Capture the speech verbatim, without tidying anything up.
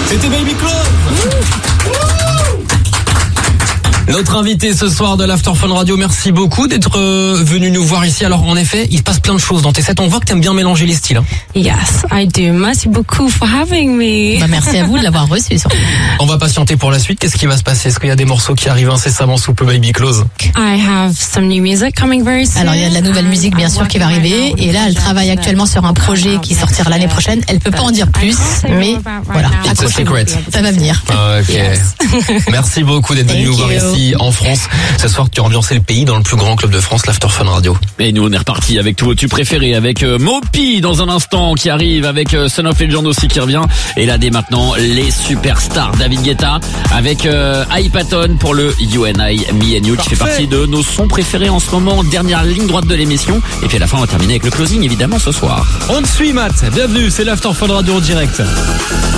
C'était Baby Close. Notre invité ce soir de l'After Fun Radio, merci beaucoup d'être euh, venu nous voir ici. Alors en effet, il se passe plein de choses dans tes sets. On voit que t'aimes bien mélanger les styles. Hein. Yes, I do. Merci beaucoup for having me. Bah, merci à vous de l'avoir reçu. Surtout. On va patienter pour la suite. Qu'est-ce qui va se passer? Est-ce qu'il y a des morceaux qui arrivent incessamment sous peu, Baby Close? I have some new music coming very soon. Alors il y a de la nouvelle musique bien sûr qui va arriver. Et là, elle travaille actuellement sur un projet qui sortira l'année prochaine. Elle peut pas en dire plus, mais voilà. It's a secret. Ça va venir. Ok. Yes. Merci beaucoup d'être venu nous voir ici en France. Ce soir, tu as ambiancé le pays dans le plus grand club de France, l'After Fun Radio. Et nous, on est reparti avec tous vos tubes préférés, avec euh, Mopi dans un instant qui arrive, avec euh, Son of Legend aussi qui revient. Et là, dès maintenant, les superstars. David Guetta avec euh, Hypaton pour le You and I, Me and You, qui fait partie de nos sons préférés en ce moment. Dernière ligne droite de l'émission. Et puis à la fin, on va terminer avec le closing, évidemment, ce soir. On te suit, Matt. Bienvenue, c'est l'After Fun Radio en direct.